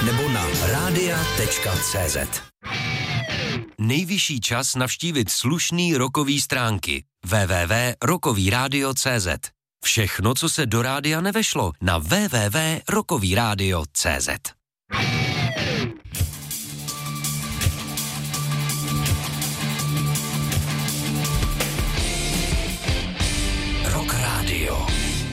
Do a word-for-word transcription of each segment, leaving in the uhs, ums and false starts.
nebo na rádia tečka cé zet. Nejvyšší čas navštívit slušný rockový stránky w w w tečka rockový rádio tečka cé zet. Všechno, co se do rádia nevešlo, na w w w tečka rockový rádio tečka cé zet. Rock Radio.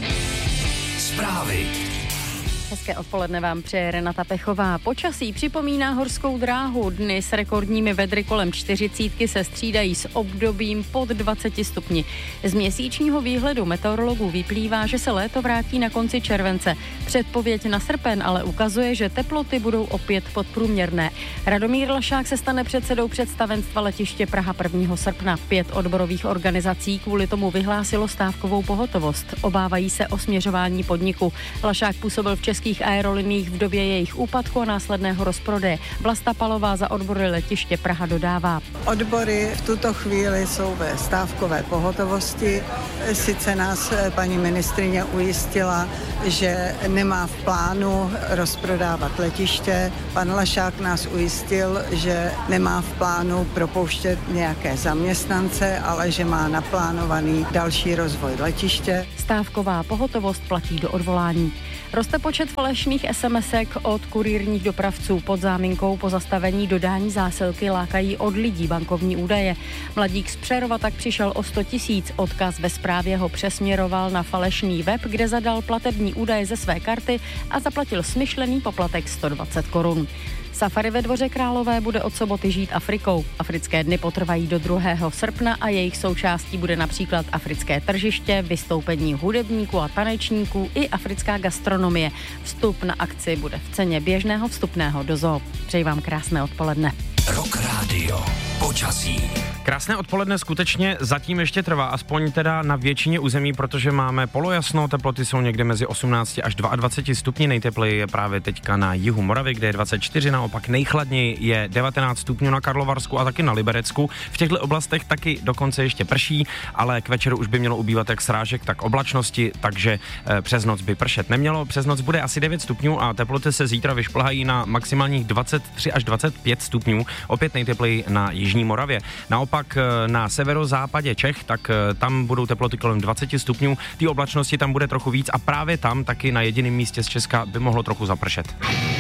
Zprávy. Hezké odpoledne vám přeje Renata Pechová. Počasí připomíná horskou dráhu. Dny s rekordními vedry kolem čtyřicítky se střídají s obdobím pod dvaceti stupni. Z měsíčního výhledu meteorologů vyplývá, že se léto vrátí na konci července. Předpověď na srpen ale ukazuje, že teploty budou opět podprůměrné. Radomír Lašák se stane předsedou představenstva letiště Praha prvního srpna. Pět odborových organizací kvůli tomu vyhlásilo stávkovou pohotovost. Obávají se o směřování podniku. Lašák působil v českých aeroliních v době jejich úpadku a následného rozprodeje. Vlasta Palová za odbory letiště Praha dodává. Odbory v tuto chvíli jsou ve stávkové pohotovosti. Sice nás paní ministryně ujistila, že nemá v plánu rozprodávat letiště. Pan Lašák nás ujistil, že nemá v plánu propouštět nějaké zaměstnance, ale že má naplánovaný další rozvoj letiště. Stávková pohotovost platí do odvolání. Roste počet falešných SMSek od kurýrních dopravců. Pod záminkou pozastavení dodání zásilky lákají od lidí bankovní údaje. Mladík z Přerova tak přišel o sto tisíc. Odkaz ve zprávě ho přesměroval na falešný web, kde zadal platební údaje ze své karty a zaplatil smyšlený poplatek sto dvacet korun. Safari ve Dvoře Králové bude od soboty žít Afrikou. Africké dny potrvají do druhého srpna a jejich součástí bude například africké tržiště, vystoupení hudebníků a tanečníků i africká gastronomie. Vstup na akci bude v ceně běžného vstupného do zoo. Přeji vám krásné odpoledne. Rock Radio. Počasí. Krásné odpoledne skutečně zatím ještě trvá, aspoň teda na většině území, protože máme polojasno, teploty jsou někde mezi osmnácti až dvaceti dvěma stupni, nejtepleji je právě teďka na jihu Moravy, kde je dvacet čtyři, naopak nejchladněji je devatenáct stupňů na Karlovarsku a taky na Liberecku. V těchto oblastech taky dokonce ještě prší, ale k večeru už by mělo ubývat jak srážek, tak oblačnosti, takže e, přes noc by pršet nemělo. Přes noc bude asi devět stupňů a teploty se zítra vyšplhají na maximálních dvacet tři až dvacet pět stupňů, opět nejtepleji na jižní Moravě. Naopak na severozápadě Čech, tak tam budou teploty kolem dvacet stupňů, ty oblačnosti tam bude trochu víc a právě tam taky na jediném místě z Česka by mohlo trochu zapršet.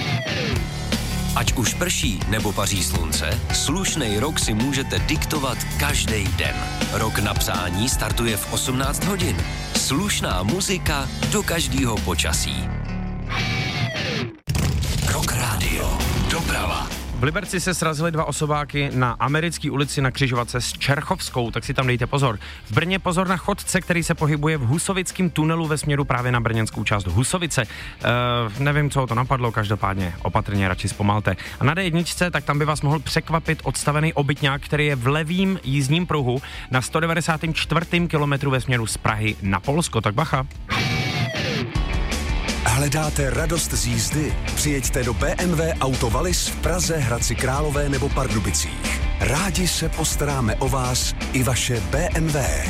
Ať už prší nebo paří slunce, slušnej rok si můžete diktovat každý den. Rok na přání startuje v osmnáct hodin. Slušná muzika do každého počasí. Rock Radio. Doprava. V Liberci se srazily dva osobáky na Americké ulici na křižovatce s Čerchovskou, tak si tam dejte pozor. V Brně pozor na chodce, který se pohybuje v Husovickém tunelu ve směru právě na brněnskou část Husovice. E, nevím, co ho to napadlo, každopádně opatrně radši zpomalte. A na D jedna, tak tam by vás mohl překvapit odstavený obytňák, který je v levým jízdním pruhu na sto devadesátém čtvrtém kilometru ve směru z Prahy na Polsko, tak bacha. Hledáte radost z jízdy? Přijeďte do bé em vé Auto Wallis v Praze, Hradci Králové nebo Pardubicích. Rádi se postaráme o vás i vaše bé em vé.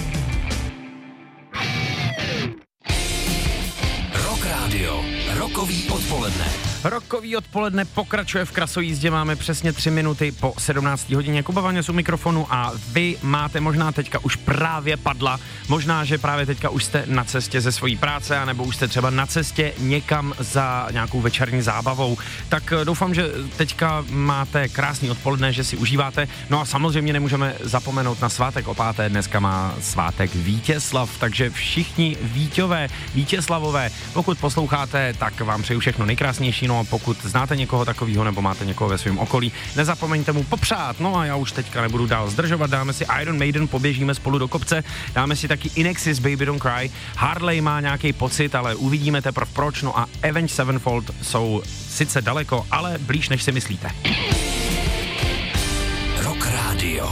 Rock Radio. Rokový odpoledne. Rokový odpoledne pokračuje v krasojízdě, máme přesně tři minuty po sedmnácté hodině. Kuba Vaňas u mikrofonu a vy máte možná teďka už právě padla, možná, že právě teďka už jste na cestě ze svojí práce, anebo už jste třeba na cestě někam za nějakou večerní zábavou. Tak doufám, že teďka máte krásný odpoledne, že si užíváte. No a samozřejmě nemůžeme zapomenout na svátek o páté, dneska má svátek Vítězslav, takže všichni Víťové, Vítězslavové, pokud posloucháte, tak vám přeju všechno nejkrásnější. No a pokud znáte někoho takového nebo máte někoho ve svém okolí, nezapomeňte mu popřát. No a já už teďka nebudu dál zdržovat, dáme si Iron Maiden, poběžíme spolu do kopce, dáme si taky Inexis Baby Don't Cry. Harley má nějaký pocit, ale uvidíme teprve proč. No a Avenged Sevenfold jsou sice daleko, ale blíž než si myslíte. Rock Radio.